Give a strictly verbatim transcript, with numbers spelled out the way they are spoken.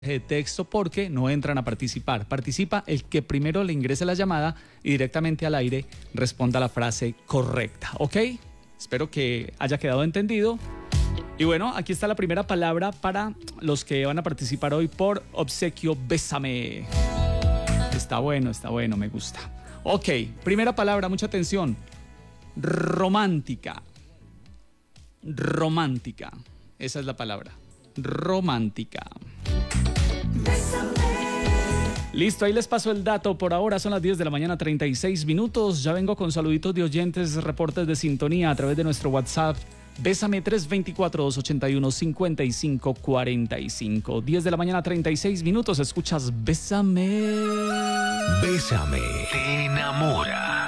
de texto porque no entran a participar. Participa el que primero le ingrese la llamada y directamente al aire responda la frase correcta, ¿ok? Espero que haya quedado entendido. Y bueno, aquí está la primera palabra para los que van a participar hoy por obsequio Bésame. Está bueno, está bueno, me gusta. Ok, primera palabra, mucha atención. Romántica. Romántica. Esa es la palabra. Romántica. Listo, ahí les paso el dato. Por ahora son las diez de la mañana, treinta y seis minutos. Ya vengo con saluditos de oyentes, reportes de sintonía a través de nuestro WhatsApp. Bésame tres dos cuatro, dos ocho uno, cinco cinco cuatro cinco. diez de la mañana, treinta y seis minutos. Escuchas Bésame. Bésame. Te enamora.